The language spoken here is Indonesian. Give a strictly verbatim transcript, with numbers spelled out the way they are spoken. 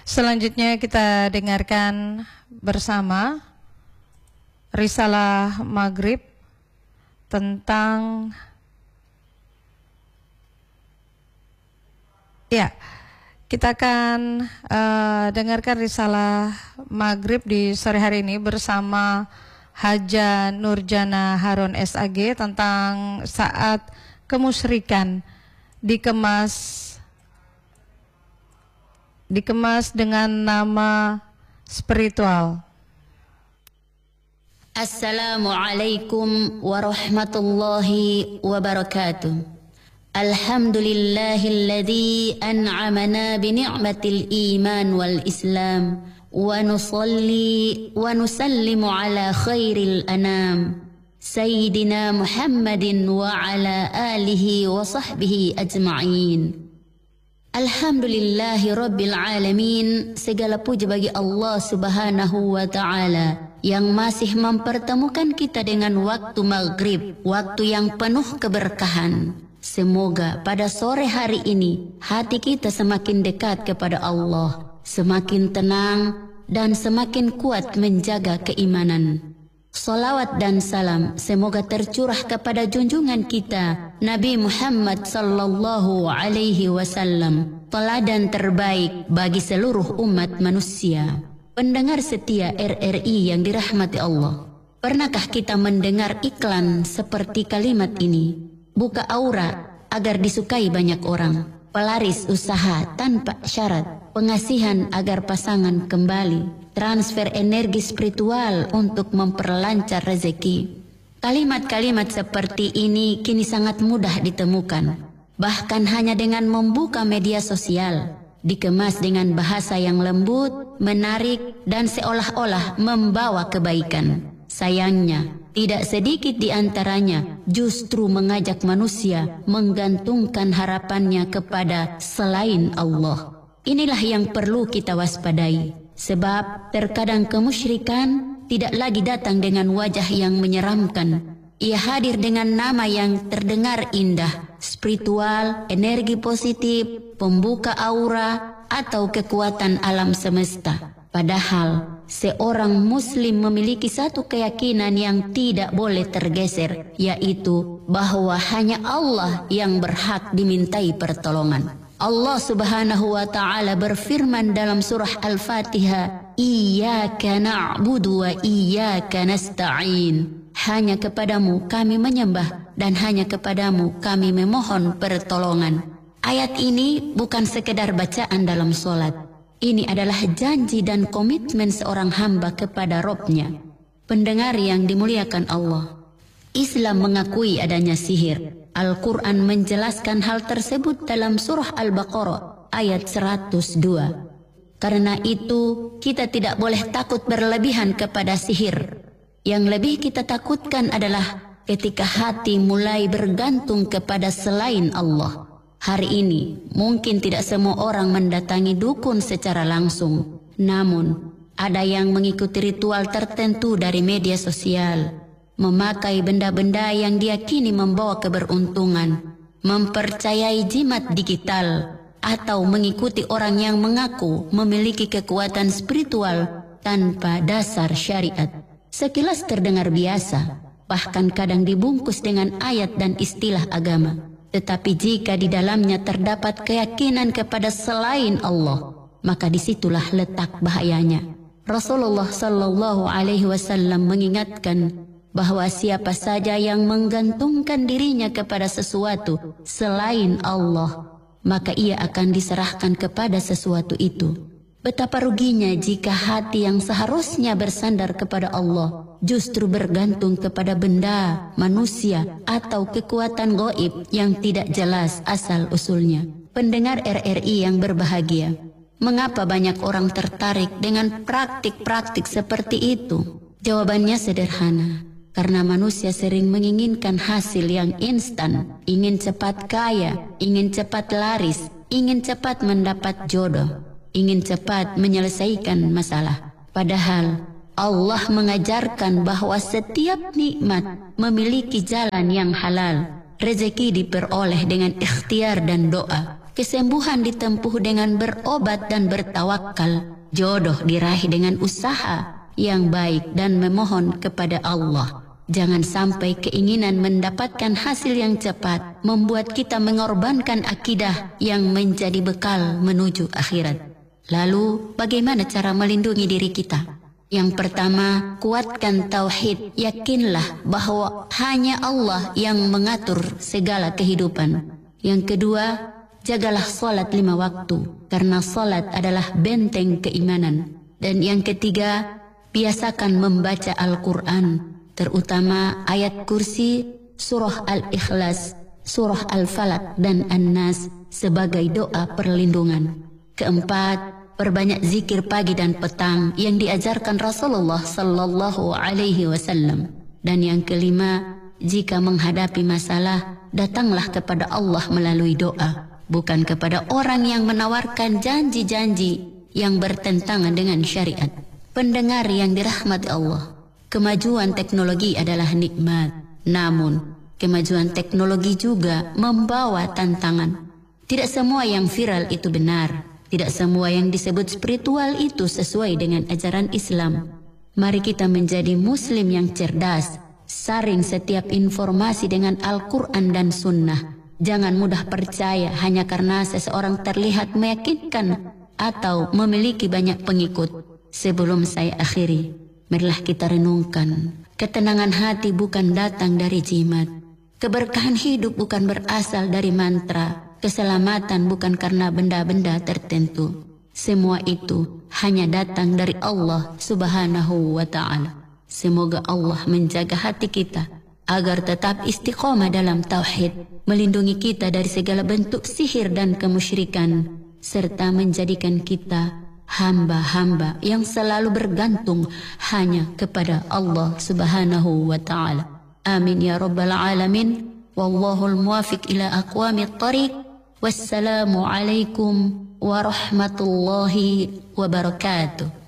Selanjutnya kita dengarkan bersama Risalah Maghrib tentang ya kita akan uh, dengarkan Risalah Maghrib di sore hari ini bersama Haja Nurjana Harun S A G tentang saat kemusyrikan dikemas dikemas dengan nama spiritual. Assalamualaikum warahmatullahi wabarakatuh. Alhamdulillahilladzi an'amana bi ni'matil iman wal islam wa nusalli wa nusallimu ala khairil anam sayyidina Muhammadin wa ala alihi wa sahbihi ajma'in. Alhamdulillahi Rabbil Alamin. Segala puji bagi Allah Subhanahu wa Ta'ala yang masih mempertemukan kita dengan waktu maghrib, waktu yang penuh keberkahan. Semoga pada sore hari ini hati kita semakin dekat kepada Allah, semakin tenang dan semakin kuat menjaga keimanan. Salawat dan salam semoga tercurah kepada junjungan kita Nabi Muhammad sallallahu alaihi wasallam, teladan terbaik bagi seluruh umat manusia. Pendengar setia R R I yang dirahmati Allah, pernahkah kita mendengar iklan seperti kalimat ini? Buka aura agar disukai banyak orang, pelaris usaha tanpa syarat, pengasihan agar pasangan kembali, transfer energi spiritual untuk memperlancar rezeki. Kalimat-kalimat seperti ini kini sangat mudah ditemukan. Bahkan hanya dengan membuka media sosial, dikemas dengan bahasa yang lembut, menarik, dan seolah-olah membawa kebaikan. Sayangnya, tidak sedikit di antaranya justru mengajak manusia menggantungkan harapannya kepada selain Allah. Inilah yang perlu kita waspadai. Sebab terkadang kemusyrikan tidak lagi datang dengan wajah yang menyeramkan. Ia hadir dengan nama yang terdengar indah, spiritual, energi positif, pembuka aura, atau kekuatan alam semesta. Padahal seorang muslim memiliki satu keyakinan yang tidak boleh tergeser, yaitu bahwa hanya Allah yang berhak dimintai pertolongan. Allah Subhanahu wa Ta'ala berfirman dalam surah Al-Fatihah, Iyyaka na'budu wa iyyaka nasta'in. Hanya kepadamu kami menyembah dan hanya kepadamu kami memohon pertolongan. Ayat ini bukan sekedar bacaan dalam solat. Ini adalah janji dan komitmen seorang hamba kepada Robnya. Pendengar yang dimuliakan Allah, Islam mengakui adanya sihir. Al-Quran menjelaskan hal tersebut dalam surah Al-Baqarah ayat seratus dua. Karena itu kita tidak boleh takut berlebihan kepada sihir. Yang lebih kita takutkan adalah ketika hati mulai bergantung kepada selain Allah. Hari ini mungkin tidak semua orang mendatangi dukun secara langsung. Namun ada yang mengikuti ritual tertentu dari media sosial, memakai benda-benda yang diyakini membawa keberuntungan, mempercayai jimat digital, atau mengikuti orang yang mengaku memiliki kekuatan spiritual tanpa dasar syariat. Sekilas terdengar biasa, bahkan kadang dibungkus dengan ayat dan istilah agama. Tetapi jika di dalamnya terdapat keyakinan kepada selain Allah, maka disitulah letak bahayanya. Rasulullah Sallallahu Alaihi Wasallam mengingatkan bahwa siapa saja yang menggantungkan dirinya kepada sesuatu selain Allah, maka ia akan diserahkan kepada sesuatu itu. Betapa ruginya jika hati yang seharusnya bersandar kepada Allah justru bergantung kepada benda, manusia, atau kekuatan gaib yang tidak jelas asal-usulnya. Pendengar R R I yang berbahagia, mengapa banyak orang tertarik dengan praktik-praktik seperti itu? Jawabannya sederhana. Karena manusia sering menginginkan hasil yang instan, ingin cepat kaya, ingin cepat laris, ingin cepat mendapat jodoh, ingin cepat menyelesaikan masalah. Padahal Allah mengajarkan bahwa setiap nikmat memiliki jalan yang halal. Rezeki diperoleh dengan ikhtiar dan doa. kesembuhan ditempuh dengan berobat dan bertawakal, jodoh diraih dengan usaha yang baik dan memohon kepada Allah. Jangan sampai keinginan mendapatkan hasil yang cepat membuat kita mengorbankan akidah yang menjadi bekal menuju akhirat. Lalu, bagaimana cara melindungi diri kita? Yang pertama, kuatkan tauhid. Yakinlah bahwa hanya Allah yang mengatur segala kehidupan. Yang kedua, jagalah salat lima waktu, karena salat adalah benteng keimanan. Dan yang ketiga, biasakan membaca Al-Quran, terutama ayat kursi, surah Al-Ikhlas, surah Al-Falaq dan An-Nas sebagai doa perlindungan. Keempat, perbanyak zikir pagi dan petang yang diajarkan Rasulullah sallallahu alaihi wasallam. Dan yang kelima, jika menghadapi masalah, datanglah kepada Allah melalui doa, bukan kepada orang yang menawarkan janji-janji yang bertentangan dengan syariat. Pendengar yang dirahmati Allah, kemajuan teknologi adalah nikmat, namun kemajuan teknologi juga membawa tantangan. Tidak semua yang viral itu benar, tidak semua yang disebut spiritual itu sesuai dengan ajaran Islam. Mari kita menjadi muslim yang cerdas, saring setiap informasi dengan Al-Quran dan Sunnah. Jangan mudah percaya hanya karena seseorang terlihat meyakinkan atau memiliki banyak pengikut. Sebelum saya akhiri, marilah kita renungkan. Ketenangan hati bukan datang dari jimat. Keberkahan hidup bukan berasal dari mantra. Keselamatan bukan karena benda-benda tertentu. Semua itu hanya datang dari Allah subhanahu wa ta'ala. Semoga Allah menjaga hati kita agar tetap istiqomah dalam tauhid, melindungi kita dari segala bentuk sihir dan kemusyrikan, serta menjadikan kita hamba-hamba yang selalu bergantung hanya kepada Allah subhanahu wa ta'ala. Amin ya rabbal alamin. Wallahul muwafiq ila aqwamit thariq. Wassalamu alaikum warahmatullahi wabarakatuh.